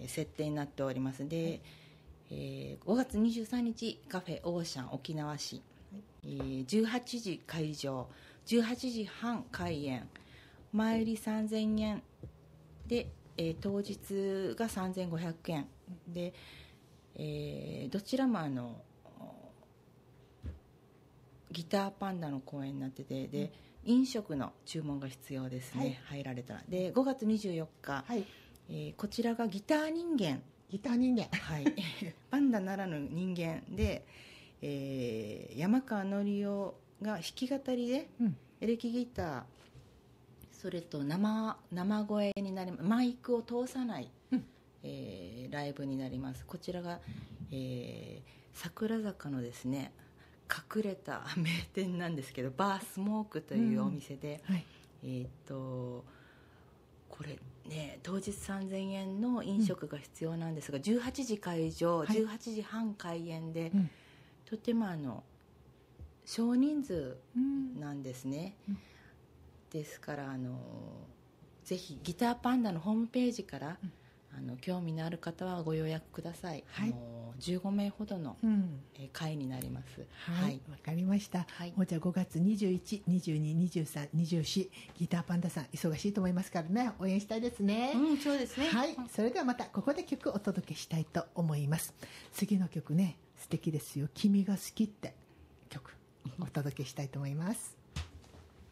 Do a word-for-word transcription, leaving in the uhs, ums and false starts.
ー、設定になっております。で、はい、えー、ごがつにじゅうさんにちカフェオーシャン沖縄市、はい、えー、じゅうはちじ会場、じゅうはちじはん開演、前売りさんぜんえんで、えー、当日がさんぜんごひゃくえんで、えー、どちらもあのギターパンダの公演になってて、で、うん、飲食の注文が必要ですね、はい、入られたら。でごがつにじゅうよっか、はい、えー、こちらがギター人間、 ギター人間、 はい、パンダならぬ人間で、えー、山川紀夫が弾き語りで、うん、エレキギター、それと 生, 生声になります。マイクを通さない、うん、えー、ライブになります。こちらが、えー、桜坂のですね隠れた名店なんですけど、バースモークというお店で、うん、はい、えー、っとこれね、当日さんぜんえんの飲食が必要なんですが、うん、じゅうはちじ会場、はい、じゅうはちじはん開演で、うん、とてもあの少人数なんですね、うん、ですからあのぜひギターパンダのホームページから、うん、あの興味のある方はご予約ください、はい、あのじゅうごめいほどの、うん、会になります。 はい、わ、はい、かりました、はい、もうじゃあごがつにじゅういち、にじゅうに、にじゅうさん、にじゅうよんギターパンダさん忙しいと思いますからね、応援したいですね。 うん、そうですね。 はい、それではまたここで曲をお届けしたいと思います。次の曲ね、素敵ですよ。君が好きって曲お届けしたいと思います。